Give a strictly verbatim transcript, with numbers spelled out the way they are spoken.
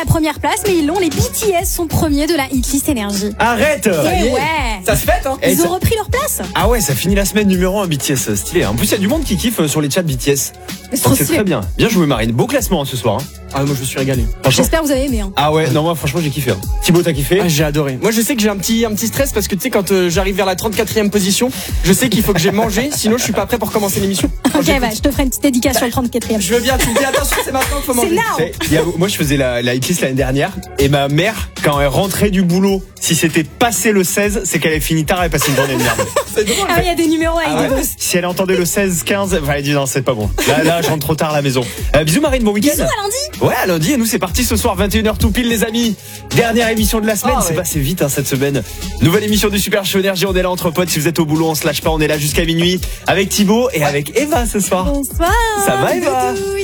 première place, mais ils l'ont. Les B T S sont premiers de la hitlist énergie. Arrête. Et ouais. Ça se fête, hein. Ils Et ont ça- repris leur place. Ah ouais, ça finit la semaine numéro un B T S, stylé. En plus, il y a du monde qui kiffe euh, sur les chats B T S. C'est trop Donc, c'est stylé. très bien. Bien joué Marine. Beau classement hein, ce soir. Hein. Ah, moi je me suis régalé. Franchement. J'espère que vous avez aimé. Hein. Ah ouais, non moi franchement j'ai kiffé. Hein. Thibaut t'as kiffé? Ah, j'ai adoré. Moi je sais que j'ai un petit, un petit stress parce que tu sais quand euh, j'arrive vers la trente-quatrième position, je sais qu'il faut que j'ai mangé, sinon je suis pas prêt pour commencer l'émission. Ok, bah, je te ferai une petite dédicace sur le trente-quatrième. Je veux bien, tu me dis attention, c'est maintenant qu'il faut C'est manger. là. C'est- il y a- moi je faisais la, la hitlist l'année dernière et ma mère quand elle rentrait du boulot, si c'était passé le seize, c'est qu'elle avait fini tard et passé une journée de merde. C'est drôle. Ah, il y a des numéros avec Ah des ouais. boss. Si elle entendait le seize quinze, enfin, elle dit non c'est pas bon. Là, là je rentre trop tard à la maison. Euh, bisous Marine, bon week-end. Bisous à lundi. Ouais, à lundi, et nous c'est parti ce soir, vingt et une heures tout pile les amis. Dernière émission de la semaine, Ah c'est ouais. passé vite hein, cette semaine. Nouvelle émission du Super Show Énergie, on est là entre potes, si vous êtes au boulot on se lâche pas, on est là jusqu'à minuit avec Thibaut et avec Eva ce soir. Bonsoir. Ça va, Eva? Doudou.